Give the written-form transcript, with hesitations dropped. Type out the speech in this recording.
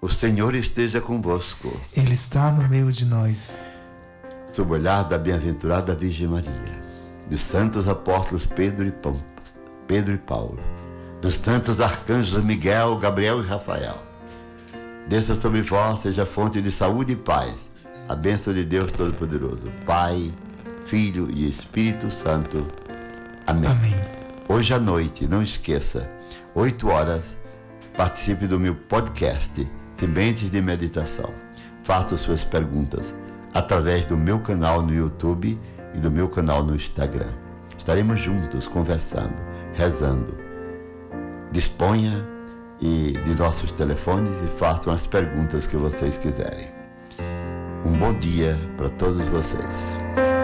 O Senhor esteja convosco. Ele está no meio de nós. Sob o olhar da bem-aventurada Virgem Maria, dos santos apóstolos Pedro e Paulo, dos santos arcanjos Miguel, Gabriel e Rafael, desça sobre vós, seja fonte de saúde e paz, a bênção de Deus Todo-Poderoso, Pai, Filho e Espírito Santo. Amém. Amém. Hoje à noite, não esqueça, 8 horas, participe do meu podcast Sementes de Meditação. Faça suas perguntas através do meu canal no YouTube e do meu canal no Instagram. Estaremos juntos conversando, rezando. Disponha de nossos telefones e façam as perguntas que vocês quiserem. Um bom dia para todos vocês.